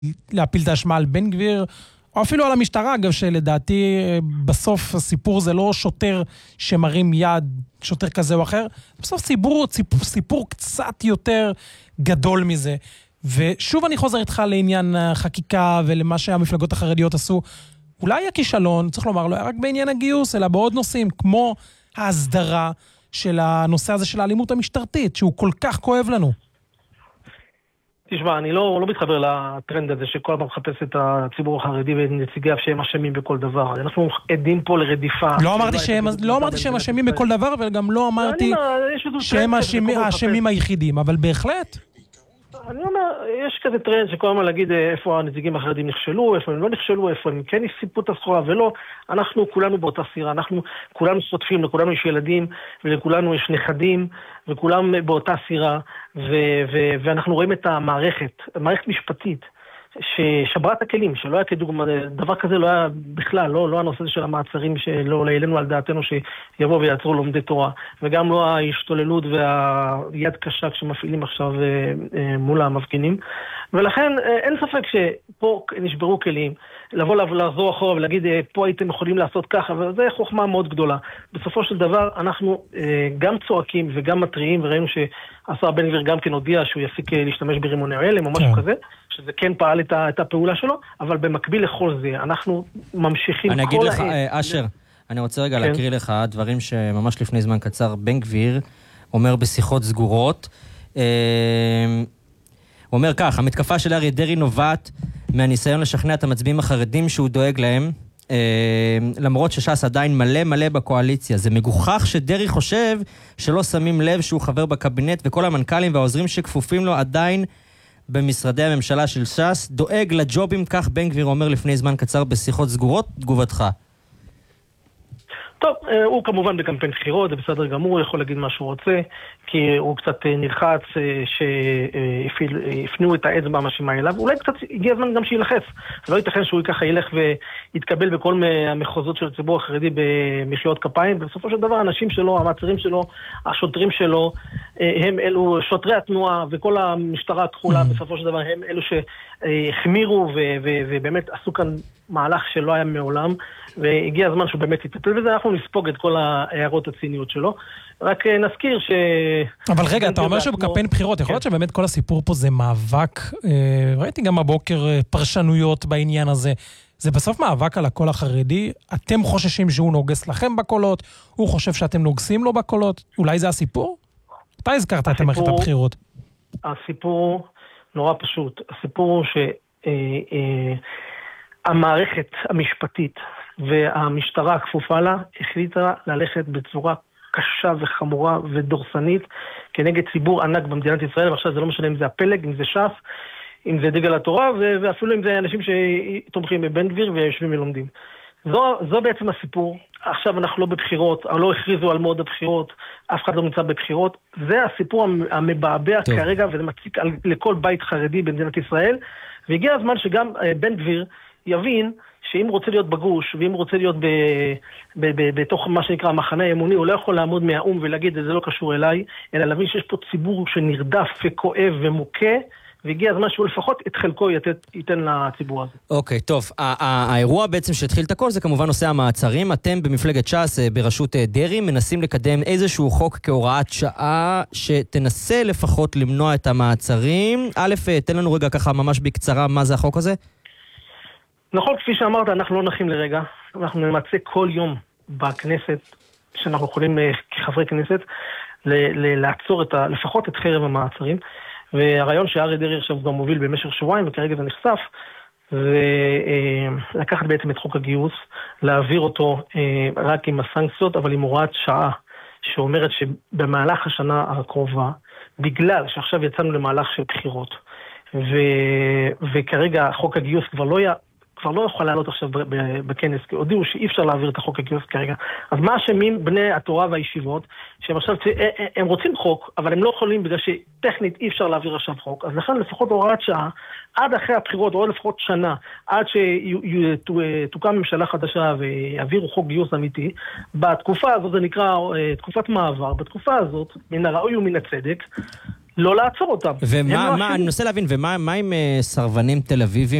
להפיל את האשמה על בן גביר, או אפילו על המשטרה, אגב, שלדעתי בסוף הסיפור זה לא שוטר שמרים יד, שוטר כזה או אחר, בסוף סיפור קצת יותר גדול מזה. ושוב אני חוזר איתך לעניין החקיקה ולמה שהמפלגות החרדיות עשו. אולי הכישלון, צריך לומר, לא רק בעניין הגיוס, אלא בעוד נושאים, כמו ההסדרה של הנושא הזה של האלימות המשטרתית, שהוא כל כך כואב לנו. תשמע, אני לא מתחבר לטרנד הזה שכל הזמן מחפש את הציבור החרדי ונציגיו שהם אשמים בכל דבר. אנחנו עדים פה לרדיפה. לא אמרתי שהם אשמים בכל דבר, וגם לא אמרתי שהם האשמים היחידים, אבל בהחלט. אני אומר, יש כזה טרנד שכל הזמן להגיד איפה הנציגים החרדים נכשלו, איפה הם לא נכשלו, איפה הם כן סיפו את הסחורה ולא. אנחנו כולנו באותה סירה, אנחנו כולנו סוטפים, לכולנו יש ילדים ולכולנו יש נכדים וכולם באותה סירה ואנחנו רואים את המערכת משפטית ששברה את הכלים, שלא היה כדוגמה, דבר כזה לא היה בכלל, לא הנושא של המעצרים שלא העלינו על דעתנו שיבוא ויעצרו לומדי תורה, וגם לא ההשתוללות והיד קשה כשמפעילים עכשיו מול המפגינים, ולכן אין ספק שפה נשברו כלים, לבוא לחזור אחורה ולהגיד פה הייתם יכולים לעשות ככה, וזה חוכמה מאוד גדולה. בסופו של דבר אנחנו גם צועקים וגם מטריעים, וראינו שהשר בן גביר גם כן הודיע שהוא יפסיק להשתמש ברימוני הלם או משהו כזה, שזה כן פעל את הפעולה שלו, אבל במקביל לכל זה, אנחנו ממשיכים כל העת. אני אגיד לך, אשר, אני רוצה רגע להקריא לך דברים שממש לפני זמן קצר בן גביר אומר בשיחות סגורות, הוא אומר כך, המתקפה של אריה דרעי נובעת מהניסיון לשכנע את המצביעים החרדים שהוא דואג להם, למרות שש"ס עדיין מלא בקואליציה. זה מגוחך שדרעי חושב שלא שמים לב שהוא חבר בקבינט, וכל המנכ"לים והעוזרים שכפופים לו עדיין במשרדי הממשלה של ש"ס, דואג לג'ובים, כך בן גביר אומר לפני זמן קצר בשיחות סגורות. תגובתך. טוב, הוא כמובן בקמפיין בחירות, זה בסדר גמור, הוא יכול להגיד מה שהוא רוצה, כי הוא קצת נלחץ שהפנו את האצבע המאשימה אליו, אולי קצת הגיע הזמן גם שילחץ, לא ייתכן שהוא ככה ילך ויתקבל בכל המחוזות של הציבור החרדי במחיאות כפיים, ובסופו של דבר האנשים שלו, המעצרים שלו, השוטרים שלו, הם אלו שוטרי התנועה וכל המשטרה הכחולה, בסופו של דבר הם אלו שהחמירו ובאמת עשו כאן מהלך שלא היה מעולם, והגיע הזמן שהוא באמת יטפל בזה, אנחנו נספוג את כל ההערות הציניות שלו. רק נזכיר ש... אבל רגע, אתה אומר שבקמפיין בחירות, יכול להיות שבאמת כל הסיפור פה זה מאבק, ראיתי גם הבוקר פרשנויות בעניין הזה, זה בסוף מאבק על הקול החרדי, אתם חוששים שהוא נוגס לכם בקולות, הוא חושב שאתם נוגסים לו בקולות, אולי זה הסיפור? אתה הזכרת את מערכת הבחירות. הסיפור נורא פשוט, הסיפור הוא המערכת המשפטית והמשטרה הכפופה לה החליטה ללכת בצורה קשה וחמורה ודורסנית כנגד ציבור ענק במדינת ישראל, ועכשיו זה לא משנה אם זה הפלג, אם זה ש"ס, אם זה דגל התורה, ואפילו אם זה אנשים שתומכים בבן גביר ויושבים ולומדים. זו בעצם הסיפור. עכשיו אנחנו לא בבחירות, לא הכריזו על מועד הבחירות, אף אחד לא נמצא בבחירות. זה הסיפור המבעבע כרגע, וזה מציק לכל בית חרדי במדינת ישראל, והגיע הזמן שגם בן גביר יבין שאם הוא רוצה להיות בגוש, ואם הוא רוצה להיות בתוך מה שנקרא המחנה האמוני, הוא לא יכול לעמוד מהאום ולהגיד, זה לא קשור אליי, אלא להבין שיש פה ציבור שנרדף וכואב ומוכה, והגיע הזמן שהוא לפחות את חלקו ייתן לציבור הזה. אוקיי, טוב. האירוע בעצם שהתחיל את הכל זה כמובן נושא המעצרים. אתם במפלגת ש"ס בראשות דרעי מנסים לקדם איזשהו חוק כהוראת שעה שתנסה לפחות למנוע את המעצרים. א', תן לנו רגע ככה ממש בקצרה מה זה החוק הזה. נכון, כפי שאמרת, אנחנו לא נחים לרגע. אנחנו נמצא כל יום בכנסת, שאנחנו יכולים כחברי כנסת, לעצור לפחות את חרב המעצרים. והרעיון שאריה דרעי עכשיו גם מוביל במשך שבועיים, וכרגע זה נחשף, ולקחת בעצם את חוק הגיוס, להעביר אותו רק עם הסנקציות, אבל עם הוראת שעה, שאומרת שבמהלך השנה הקרובה, בגלל שעכשיו יצאנו למהלך של בחירות, וכרגע חוק הגיוס כבר לא יכול לעלות עכשיו בכנס, כי הודיעו שאי אפשר להעביר את החוק הגיוס כרגע. אז מה אשמים בני התורה והישיבות, שהם עכשיו, הם רוצים חוק, אבל הם לא יכולים בגלל שטכנית אי אפשר להעביר עכשיו חוק, אז לכן לפחות הוראת שעה, עד אחרי הבחירות, או לפחות שנה, עד שתוקם ממשלה חדשה ויעבירו חוק גיוס אמיתי, בתקופה הזאת, זה נקרא תקופת מעבר, בתקופה הזאת, מן הראוי ומן הצדק, לא לעצור אותם. ומה, אני מנסה להבין, ומה עם סרבנים תל אביבים